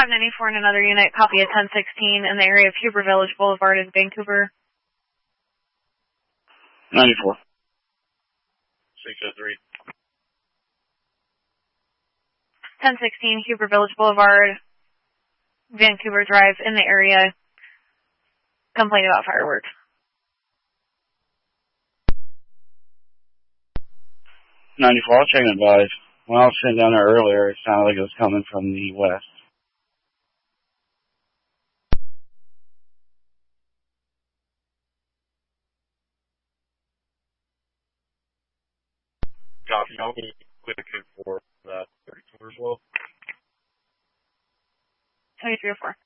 594 in another unit, copy at 1016 in the area of Huber Village Boulevard in Vancouver. 94. 603. 1016 Huber Village Boulevard, Vancouver Drive in the area. Complaint about fireworks. 94, I'll check and advise. When I was sitting down there earlier, it sounded like it was coming from the west. Copy. I'll be clicking for that 32 as well. 2304.